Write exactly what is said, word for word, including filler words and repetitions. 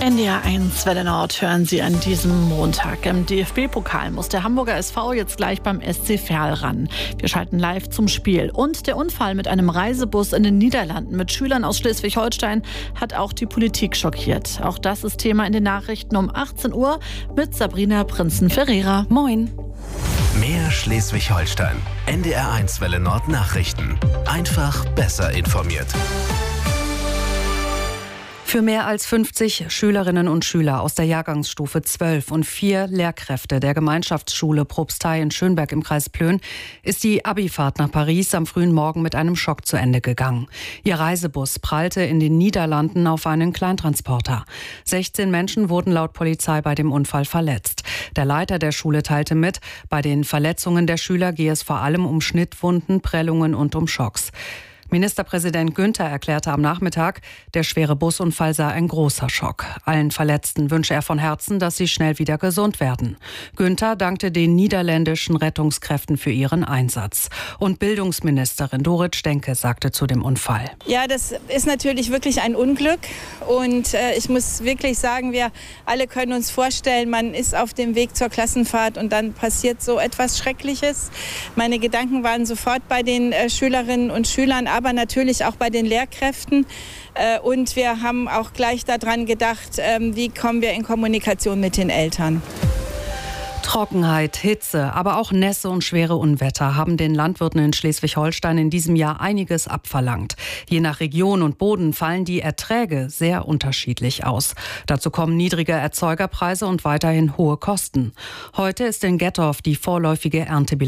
N D R eins Welle Nord hören Sie an diesem Montag. Im D F B-Pokal muss der Hamburger S V jetzt gleich beim S C Verl ran. Wir schalten live zum Spiel. Und der Unfall mit einem Reisebus in den Niederlanden mit Schülern aus Schleswig-Holstein hat auch die Politik schockiert. Auch das ist Thema in den Nachrichten um achtzehn Uhr mit Sabrina Prinzen-Ferreira. Moin. Mehr Schleswig-Holstein. N D R eins Welle Nord Nachrichten. Einfach besser informiert. Für mehr als fünfzig Schülerinnen und Schüler aus der Jahrgangsstufe zwölf und vier Lehrkräfte der Gemeinschaftsschule Propstei in Schönberg im Kreis Plön ist die Abifahrt nach Paris am frühen Morgen mit einem Schock zu Ende gegangen. Ihr Reisebus prallte in den Niederlanden auf einen Kleintransporter. sechzehn Menschen wurden laut Polizei bei dem Unfall verletzt. Der Leiter der Schule teilte mit, bei den Verletzungen der Schüler gehe es vor allem um Schnittwunden, Prellungen und um Schocks. Ministerpräsident Günther erklärte am Nachmittag, der schwere Busunfall sei ein großer Schock. Allen Verletzten wünsche er von Herzen, dass sie schnell wieder gesund werden. Günther dankte den niederländischen Rettungskräften für ihren Einsatz. Und Bildungsministerin Dorit Stenke sagte zu dem Unfall: Ja, das ist natürlich wirklich ein Unglück. Und äh, ich muss wirklich sagen, wir alle können uns vorstellen, man ist auf dem Weg zur Klassenfahrt und dann passiert so etwas Schreckliches. Meine Gedanken waren sofort bei den äh, Schülerinnen und Schülern, aber natürlich auch bei den Lehrkräften. Und wir haben auch gleich daran gedacht, wie kommen wir in Kommunikation mit den Eltern. Trockenheit, Hitze, aber auch Nässe und schwere Unwetter haben den Landwirten in Schleswig-Holstein in diesem Jahr einiges abverlangt. Je nach Region und Boden fallen die Erträge sehr unterschiedlich aus. Dazu kommen niedrige Erzeugerpreise und weiterhin hohe Kosten. Heute ist in Gettorf die vorläufige Erntebilanz